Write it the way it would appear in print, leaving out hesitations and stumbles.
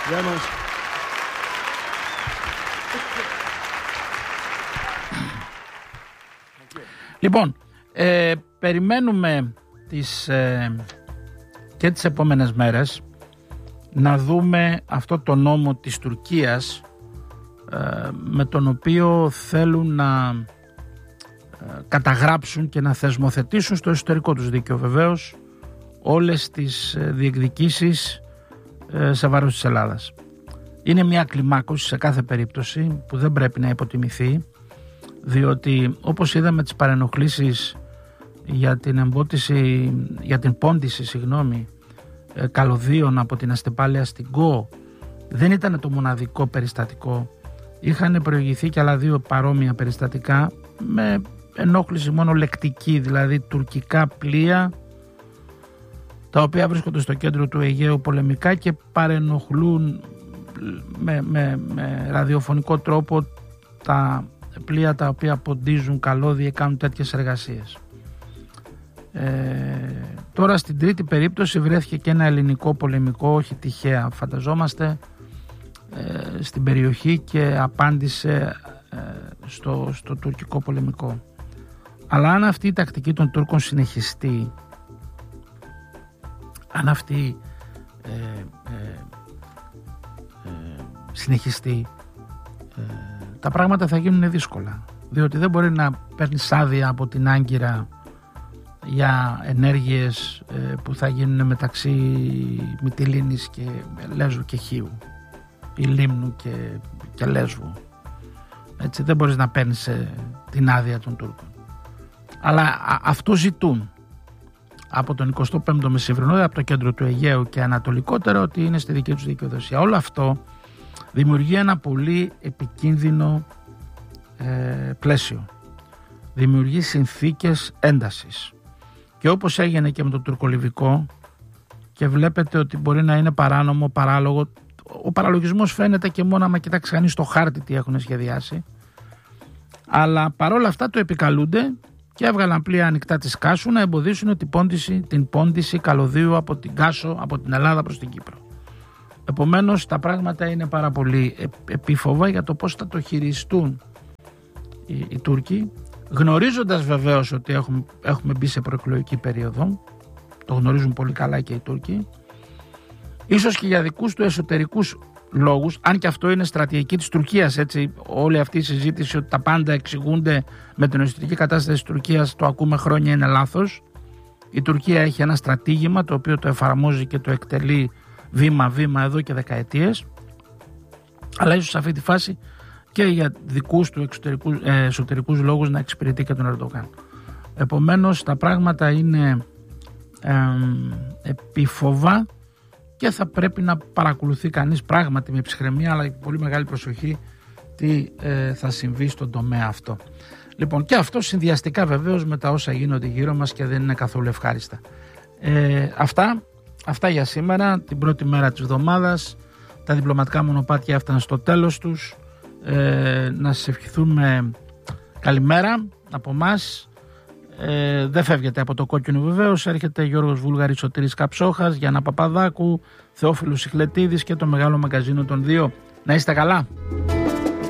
Γεια μας. Λοιπόν, περιμένουμε και τις επόμενες μέρες να δούμε αυτό το νόμο της Τουρκίας με τον οποίο θέλουν να καταγράψουν και να θεσμοθετήσουν στο εσωτερικό τους δίκαιο βεβαίως όλες τις διεκδικήσεις σε βάρος της Ελλάδας. Είναι μια κλιμάκωση σε κάθε περίπτωση που δεν πρέπει να υποτιμηθεί, διότι όπως είδαμε τις παρενοχλήσεις για την πόντιση καλωδίων από την Αστεπάλαια στην ΚΟ, δεν ήταν το μοναδικό περιστατικό. Είχαν προηγηθεί και άλλα δύο παρόμοια περιστατικά με ενόχληση μόνο λεκτική, δηλαδή τουρκικά πλοία τα οποία βρίσκονται στο κέντρο του Αιγαίου πολεμικά και παρενοχλούν με ραδιοφωνικό τρόπο τα πλοία τα οποία ποντίζουν καλώδια και κάνουν τέτοιες εργασίες. Τώρα στην τρίτη περίπτωση βρέθηκε και ένα ελληνικό πολεμικό, όχι τυχαία φανταζόμαστε, στην περιοχή και απάντησε στο τουρκικό πολεμικό. Αλλά αν αυτή η τακτική των Τούρκων συνεχιστεί, τα πράγματα θα γίνουν δύσκολα, διότι δεν μπορεί να παίρνεις άδεια από την Άγκυρα για ενέργειες που θα γίνουν μεταξύ Μυτιλήνης και Λέσβου και Χίου ή Λίμνου και Λέσβου. Έτσι δεν μπορείς να παίρνεις την άδεια των Τούρκων. Αλλά αυτό ζητούν από τον 25ο Μεσημβρινό, από το κέντρο του Αιγαίου και ανατολικότερα, ότι είναι στη δική τους δικαιοδοσία. Όλο αυτό δημιουργεί ένα πολύ επικίνδυνο πλαίσιο. Δημιουργεί συνθήκες έντασης. Και όπως έγινε και με το τουρκολιβικό, και βλέπετε ότι μπορεί να είναι παράνομο, παράλογο, ο παραλογισμός φαίνεται και μόνο άμα κοιτάξει κανείς στο χάρτη τι έχουν σχεδιάσει, αλλά παρόλα αυτά το επικαλούνται και έβγαλαν πλοία ανοιχτά της Κάσου να εμποδίσουν την πόντιση καλωδίου από την Κάσο, από την Ελλάδα προς την Κύπρο. Επομένως τα πράγματα είναι πάρα πολύ επίφοβα για το πώς θα το χειριστούν οι Τούρκοι, γνωρίζοντας βεβαίως ότι έχουμε μπει σε προεκλογική περίοδο, το γνωρίζουν πολύ καλά και οι Τούρκοι, ίσως και για δικούς του εσωτερικούς λόγους, αν και αυτό είναι στρατηγική της Τουρκίας, έτσι, όλη αυτή η συζήτηση ότι τα πάντα εξηγούνται με την εσωτερική κατάσταση της Τουρκίας, το ακούμε χρόνια, είναι λάθος. Η Τουρκία έχει ένα στρατήγημα το οποίο το εφαρμόζει και το εκτελεί βήμα-βήμα εδώ και δεκαετίες, αλλά ίσως σε αυτή τη φάση και για δικούς του εσωτερικούς λόγους να εξυπηρετεί και τον Ερντογάν. Επομένως τα πράγματα είναι επίφοβα και θα πρέπει να παρακολουθεί κανείς πράγματι με ψυχραιμία αλλά και πολύ μεγάλη προσοχή τι θα συμβεί στον τομέα αυτό. Λοιπόν, και αυτό συνδυαστικά βεβαίως με τα όσα γίνονται γύρω μας και δεν είναι καθόλου ευχάριστα. Αυτά για σήμερα, την πρώτη μέρα της εβδομάδας. Τα διπλωματικά μονοπάτια έφταναν στο τέλος τους. Να σας ευχηθούμε καλημέρα από εμάς. Δεν φεύγετε από το κόκκινο βεβαίως. Έρχεται Γιώργος Βούλγαρης, Σωτήρης Καψόχας, Γιάννα Παπαδάκου, Θεόφιλου Σιχλετίδης και το μεγάλο μαγκαζίνο των δύο. Να είστε καλά.